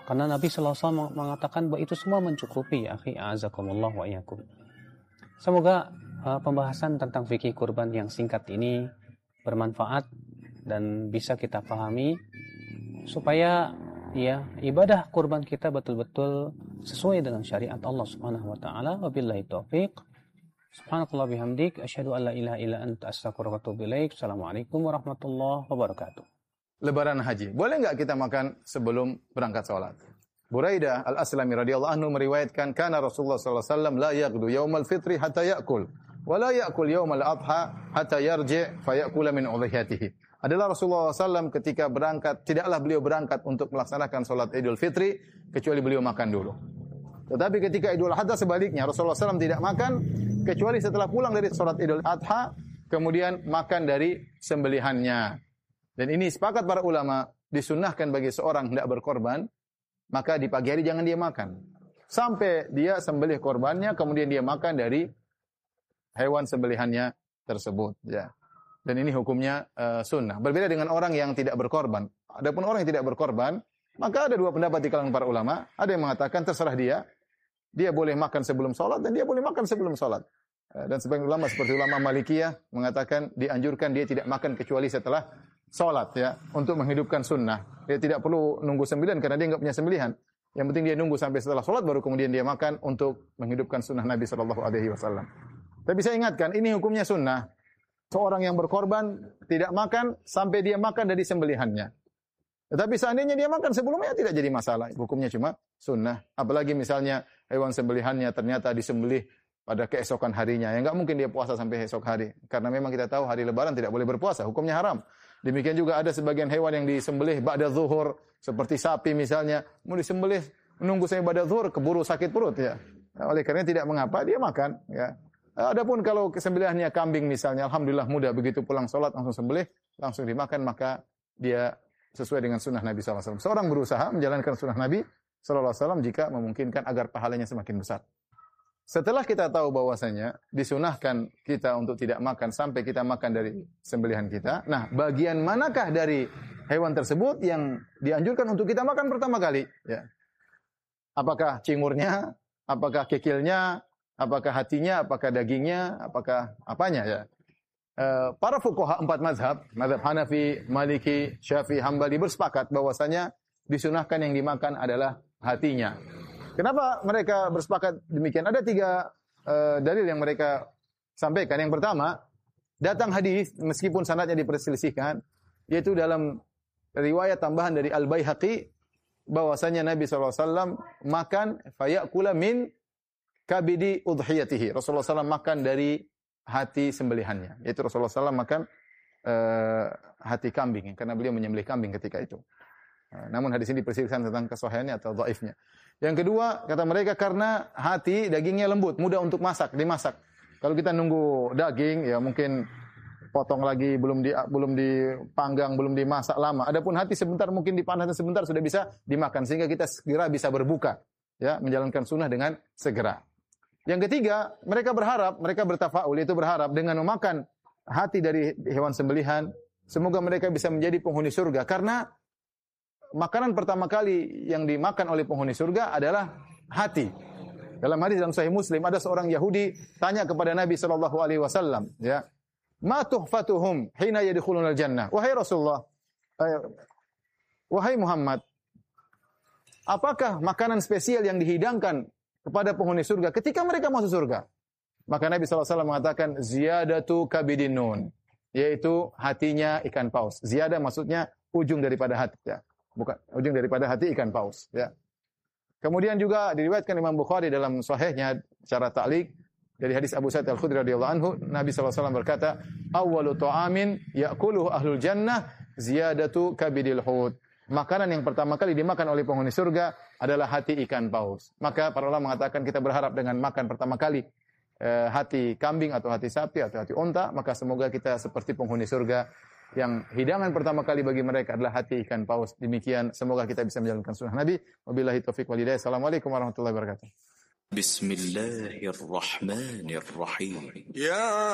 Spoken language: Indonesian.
Karena Nabi sallallahu alaihi wasallam mengatakan bahwa itu semua mencukupi, ya akhi, a'azakumullah wa iyyakum. Semoga pembahasan tentang fikih kurban yang singkat ini bermanfaat dan bisa kita pahami supaya ya ibadah kurban kita betul-betul sesuai dengan syariat Allah Subhanahu wa taala. Wabillahi taufik. Subhanakallah bihamdik asyhadu an la ilaha illa anta astaghfiruka wa atubu ilaik. Assalamualaikum warahmatullahi wabarakatuh. Lebaran haji. Boleh enggak kita makan sebelum berangkat salat? Buraidah Al-Aslami radhiyallahu anhu meriwayatkan kana Rasulullah sallallahu alaihi wasallam la yaghdu yaumal fitri hatta ya'kul wa la ya'kul yaumal adha hatta yarji' fa ya'kula min udhiyatihi. Adalah Rasulullah SAW ketika berangkat, tidaklah beliau berangkat untuk melaksanakan salat Idul Fitri kecuali beliau makan dulu. Tetapi ketika Idul Adha sebaliknya, Rasulullah SAW tidak makan kecuali setelah pulang dari salat Idul Adha kemudian makan dari sembelihannya. Dan ini sepakat para ulama, disunnahkan bagi seorang hendak berkorban, maka di pagi hari jangan dia makan. Sampai dia sembelih korbannya, kemudian dia makan dari hewan sembelihannya tersebut. Ya. Dan ini hukumnya sunnah. Berbeda dengan orang yang tidak berkorban. Adapun orang yang tidak berkorban, maka ada dua pendapat di kalangan para ulama. Ada yang mengatakan terserah dia boleh makan sebelum sholat dan dia boleh makan sebelum sholat. Dan sebagian ulama seperti ulama Malikiyah mengatakan dianjurkan dia tidak makan kecuali setelah sholat, ya, untuk menghidupkan sunnah. Dia tidak perlu nunggu sembelihan karena dia enggak punya sembelihan. Yang penting dia nunggu sampai setelah sholat baru kemudian dia makan untuk menghidupkan sunnah Nabi sallallahu alaihi wasallam. Tapi saya ingatkan, ini hukumnya sunnah. Seorang yang berkorban tidak makan sampai dia makan dari sembelihannya. Tetapi seandainya dia makan sebelumnya tidak jadi masalah. Hukumnya cuma sunnah. Apalagi misalnya hewan sembelihannya ternyata disembelih pada keesokan harinya. Ya enggak mungkin dia puasa sampai esok hari. Karena memang kita tahu hari lebaran tidak boleh berpuasa. Hukumnya haram. Demikian juga ada sebagian hewan yang disembelih ba'da zuhur. Seperti sapi misalnya. Mau disembelih menunggu sampai ba'da zuhur keburu sakit perut, ya. Nah, oleh karena tidak mengapa dia makan, ya. Adapun kalau sembelihannya kambing misalnya, alhamdulillah mudah, begitu pulang sholat langsung sembelih, langsung dimakan, maka dia sesuai dengan sunnah Nabi SAW. Seorang berusaha menjalankan sunnah Nabi SAW jika memungkinkan agar pahalanya semakin besar. Setelah kita tahu bahwasanya disunahkan kita untuk tidak makan sampai kita makan dari sembelihan kita, nah bagian manakah dari hewan tersebut yang dianjurkan untuk kita makan pertama kali? Ya. Apakah cingurnya? Apakah kikilnya? Apakah hatinya, apakah dagingnya, apakah apanya, ya. Para fuqaha 4 mazhab Hanafi, Maliki, Syafi'i, Hambali bersepakat bahwasanya disunahkan yang dimakan adalah hatinya. Kenapa mereka bersepakat demikian? Ada 3 dalil yang mereka sampaikan. Yang pertama, datang hadis meskipun sanadnya diperselisihkan, yaitu dalam riwayat tambahan dari Al-Baihaqi bahwasanya Nabi SAW makan fayakula min kabidi udhiyatihi. Rasulullah SAW makan dari hati sembelihannya. Yaitu Rasulullah SAW makan hati kambing. Karena beliau menyembelih kambing ketika itu. Namun hadis ini diperselisihkan tentang kesahihannya atau dhaifnya. Yang kedua, kata mereka karena hati dagingnya lembut, mudah untuk dimasak. Kalau kita nunggu daging, ya mungkin potong lagi, belum dipanggang, belum dimasak lama. Adapun hati sebentar, mungkin dipanaskan sebentar sudah bisa dimakan. Sehingga kita segera bisa berbuka. Ya, menjalankan sunnah dengan segera. Yang ketiga, mereka bertafaul, yaitu berharap dengan memakan hati dari hewan sembelihan, semoga mereka bisa menjadi penghuni surga. Karena makanan pertama kali yang dimakan oleh penghuni surga adalah hati. Dalam hadis dalam Sahih Muslim, ada seorang Yahudi tanya kepada Nabi SAW, ya, ma tuhfatuhum hina yadkhulunal jannah. Wahai Rasulullah, wahai Muhammad, apakah makanan spesial yang dihidangkan kepada penghuni surga ketika mereka masuk surga? Maka Nabi SAW mengatakan, ziyadatu kabidin nun, yaitu hatinya ikan paus. Ziyadah maksudnya ujung daripada hati, ya. Bukan ujung daripada hati ikan paus, ya. Kemudian juga diriwayatkan Imam Bukhari dalam sahihnya secara ta'liq dari hadis Abu Sa'id Al-Khudri radhiyallahu anhu, Nabi SAW berkata, awwalu ta'amin ya'kuluhu ahlul jannah ziyadatu kabidil hut. Makanan yang pertama kali dimakan oleh penghuni surga adalah hati ikan paus. Maka para ulama mengatakan kita berharap dengan makan pertama kali hati kambing atau hati sapi atau hati unta, maka semoga kita seperti penghuni surga yang hidangan pertama kali bagi mereka adalah hati ikan paus. Demikian, semoga kita bisa menjalankan sunnah Nabi. Wabillahi taufiq wal hidayah. Assalamualaikum warahmatullahi wabarakatuh. Bismillahirrahmanirrahim. Ya